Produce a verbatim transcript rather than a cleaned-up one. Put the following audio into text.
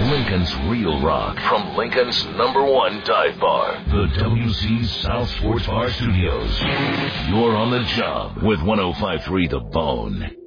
Lincoln's Real Rock from Lincoln's number one dive bar, the W C South Sports Bar Studios. You're on the job with one oh five point three The Bone.